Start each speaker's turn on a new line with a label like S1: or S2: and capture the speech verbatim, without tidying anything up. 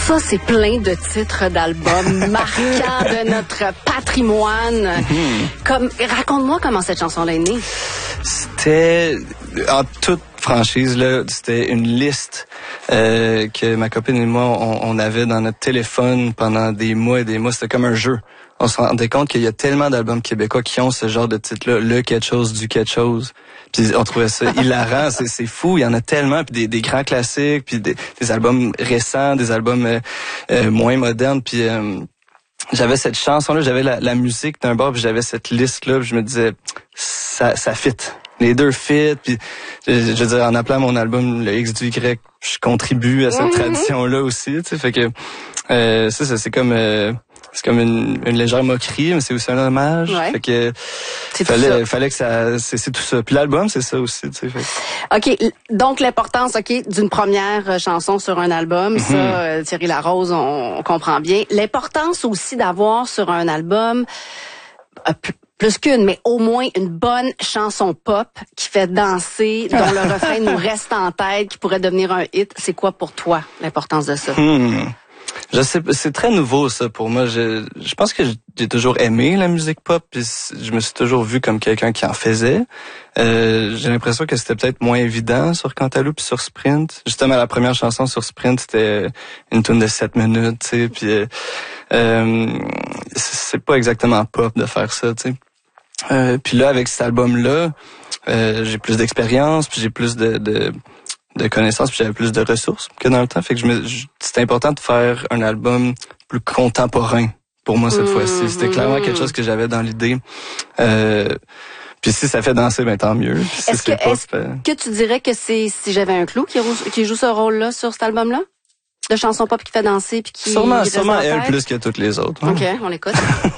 S1: Ça, c'est plein de titres d'albums marquants de notre patrimoine. Mm-hmm. Comme, raconte-moi comment cette chanson-là est née.
S2: C'était, en toute franchise, là, c'était une liste euh, que ma copine et moi, on, on avait dans notre téléphone pendant des mois et des mois. C'était comme un jeu. On se rendait compte qu'il y a tellement d'albums québécois qui ont ce genre de titre-là, le quelque chose, du quelque chose. Puis on trouvait ça hilarant, c'est, c'est fou. Il y en a tellement, puis des, des grands classiques, puis des, des albums récents, des albums euh, euh, moins modernes. Puis euh, j'avais cette chanson-là, j'avais la, la musique d'un bord, puis j'avais cette liste-là, puis je me disais, ça, ça fit. Les deux fit, puis je, je veux dire, en appelant mon album le X du Y, je contribue à cette mm-hmm. tradition-là aussi. Tu sais, fait que euh, ça, ça c'est comme euh, c'est comme une, une légère moquerie, mais c'est aussi un hommage.
S1: Ouais.
S2: Fait que
S1: c'est
S2: fallait, fallait que ça, c'est, c'est tout ça. Puis l'album, c'est ça aussi. Tu sais, fait.
S1: Ok, donc l'importance, ok, d'une première chanson sur un album, mm-hmm. ça, euh, Thierry Larose, on, on comprend bien. L'importance aussi d'avoir sur un album euh, plus qu'une, mais au moins une bonne chanson pop qui fait danser, dont le refrain nous reste en tête, qui pourrait devenir un hit. C'est quoi pour toi l'importance de ça?
S2: Hmm. Je sais, c'est très nouveau ça pour moi. Je, je pense que j'ai toujours aimé la musique pop, puis je me suis toujours vu comme quelqu'un qui en faisait. Euh, j'ai l'impression que c'était peut-être moins évident sur Cantaloupe puis sur Sprint. Justement, la première chanson sur Sprint, c'était une tune de sept minutes, tu sais, puis euh, c'est pas exactement pop de faire ça, tu sais. Euh, puis là, avec cet album-là, euh, j'ai plus d'expérience, puis j'ai plus de, de, de connaissances, puis j'avais plus de ressources que dans le temps. Fait que je me, je, c'était important de faire un album plus contemporain pour moi cette mmh, fois-ci. C'était clairement mmh. quelque chose que j'avais dans l'idée. Euh, puis si ça fait danser, ben tant mieux. Puis si
S1: est-ce
S2: c'est
S1: que,
S2: pop,
S1: est-ce euh... que tu dirais que c'est Si j'avais un clou qui, qui joue ce rôle-là sur cet album-là? De chanson pop qui fait danser puis qui...
S2: Sûrement, sûrement elle plus que toutes les autres.
S1: OK, on l'écoute.